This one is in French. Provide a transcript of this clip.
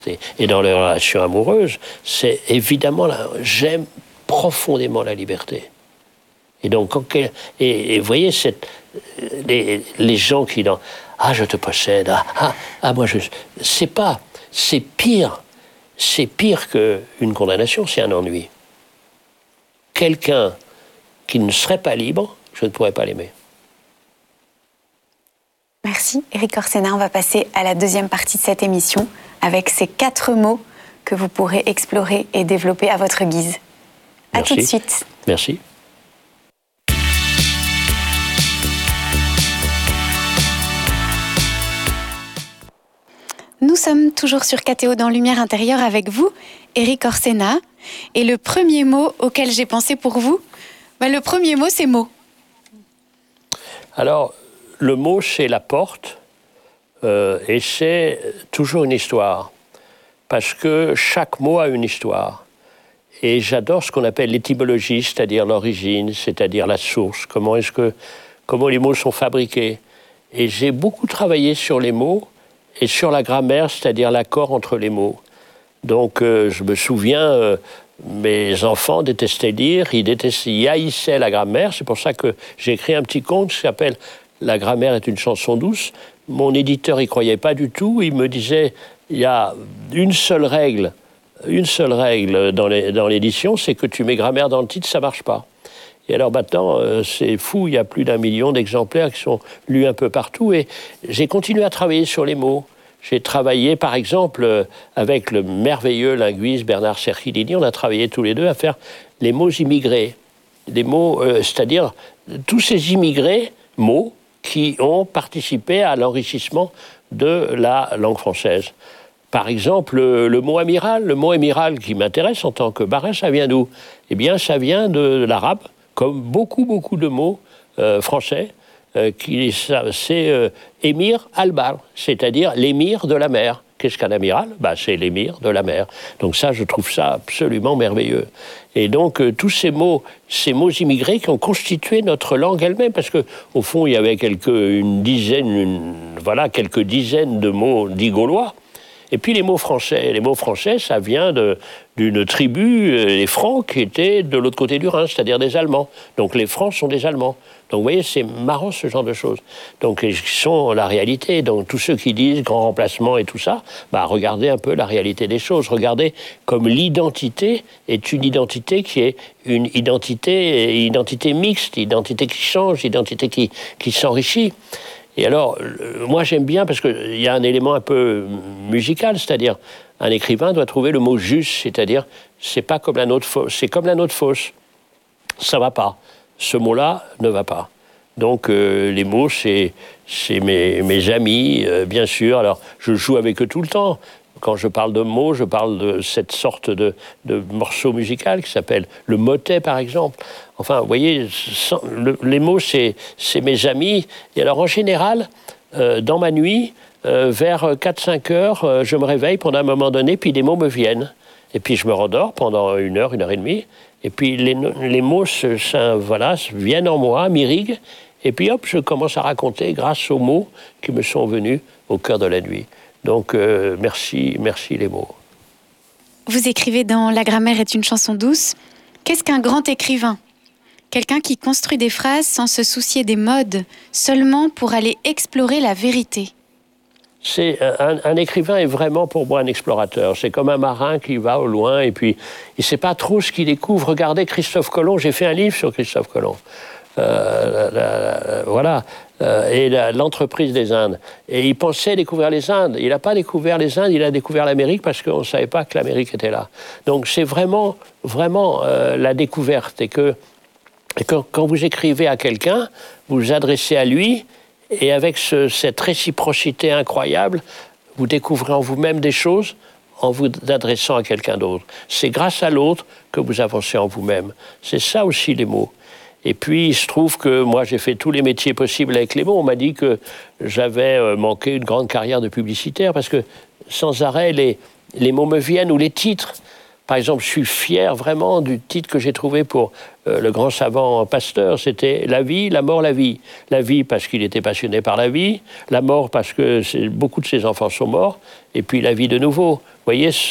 Et dans les relations amoureuses, c'est évidemment là, j'aime profondément la liberté. Et donc, et vous voyez, les gens qui dans ah je te possède, moi je, c'est pire qu'une condamnation, c'est un ennui. Quelqu'un qui ne serait pas libre, je ne pourrais pas l'aimer. Merci Éric Orsena, on va passer à la deuxième partie de cette émission avec ces 4 mots que vous pourrez explorer et développer à votre guise. À tout de suite. Merci. Nous sommes toujours sur KTO dans Lumière intérieure avec vous, Éric Orsena. Et le premier mot auquel j'ai pensé pour vous, le premier mot, c'est mot. Alors, le mot, c'est la porte, et c'est toujours une histoire. Parce que chaque mot a une histoire. Et j'adore ce qu'on appelle l'étymologie, c'est-à-dire l'origine, c'est-à-dire la source, comment les mots sont fabriqués. Et j'ai beaucoup travaillé sur les mots et sur la grammaire, c'est-à-dire l'accord entre les mots. Donc, je me souviens, mes enfants détestaient lire, ils haïssaient la grammaire. C'est pour ça que j'ai écrit un petit conte qui s'appelle « La grammaire est une chanson douce ». Mon éditeur n'y croyait pas du tout. Il me disait, il y a une seule règle dans l'édition, c'est que tu mets grammaire dans le titre, ça ne marche pas. Et alors maintenant, c'est fou, il y a plus d'1 million d'exemplaires qui sont lus un peu partout. Et j'ai continué à travailler sur les mots. J'ai travaillé, par exemple, avec le merveilleux linguiste Bernard Cerchilini. On a travaillé tous les deux à faire les mots immigrés. Les mots, c'est-à-dire tous ces immigrés, mots, qui ont participé à l'enrichissement de la langue française. Par exemple, le mot amiral qui m'intéresse en tant que marin, ça vient d'où? Eh bien, ça vient de l'arabe, comme beaucoup de mots français. C'est émir al-bar, c'est-à-dire l'émir de la mer. Qu'est-ce qu'un amiral? C'est l'émir de la mer. Donc ça, je trouve ça absolument merveilleux. Et donc, tous ces mots immigrés qui ont constitué notre langue elle-même, parce qu'au fond, il y avait quelques dizaines de mots dits gaulois. Et puis les mots français. Les mots français, ça vient d'une tribu, les Francs, qui étaient de l'autre côté du Rhin, c'est-à-dire des Allemands. Donc les Francs sont des Allemands. Donc vous voyez, c'est marrant ce genre de choses. Donc ils sont la réalité. Donc tous ceux qui disent grand remplacement et tout ça, regardez un peu la réalité des choses. Regardez comme l'identité est une identité qui est une identité mixte, identité qui change, identité qui s'enrichit. Et alors, moi j'aime bien parce qu'il y a un élément un peu musical, c'est-à-dire un écrivain doit trouver le mot juste, c'est-à-dire c'est pas comme la note fausse, c'est comme la note fausse. Ça va pas. Ce mot-là ne va pas. Donc les mots, c'est mes amis, bien sûr. Alors je joue avec eux tout le temps. Quand je parle de mots, je parle de cette sorte de morceau musical qui s'appelle le motet, par exemple. Enfin, vous voyez, les mots, c'est mes amis. Et alors, en général, dans ma nuit, vers 4-5 heures, je me réveille pendant un moment donné, puis des mots me viennent. Et puis, je me rendors pendant 1 heure, 1 heure et demie. Et puis, les mots viennent en moi, m'irriguent. Et puis, hop, je commence à raconter grâce aux mots qui me sont venus au cœur de la nuit. Donc, merci les mots. Vous écrivez dans La grammaire est une chanson douce. Qu'est-ce qu'un grand écrivain? Quelqu'un qui construit des phrases sans se soucier des modes, seulement pour aller explorer la vérité. Un écrivain est vraiment pour moi un explorateur. C'est comme un marin qui va au loin et puis il ne sait pas trop ce qu'il découvre. Regardez Christophe Colomb, j'ai fait un livre sur Christophe Colomb. Et l'entreprise des Indes. Et il pensait découvrir les Indes. Il n'a pas découvert les Indes, il a découvert l'Amérique parce qu'on ne savait pas que l'Amérique était là. Donc c'est vraiment la découverte. Et que quand vous écrivez à quelqu'un, vous vous adressez à lui, et avec cette réciprocité incroyable, vous découvrez en vous-même des choses en vous adressant à quelqu'un d'autre. C'est grâce à l'autre que vous avancez en vous-même. C'est ça aussi les mots. Et puis, il se trouve que moi, j'ai fait tous les métiers possibles avec les mots. On m'a dit que j'avais manqué une grande carrière de publicitaire parce que sans arrêt, les mots me viennent ou les titres. Par exemple, je suis fier vraiment du titre que j'ai trouvé pour le grand savant Pasteur. C'était « La vie, la mort, la vie ». La vie parce qu'il était passionné par la vie, la mort parce que beaucoup de ses enfants sont morts, et puis la vie de nouveau. voyez,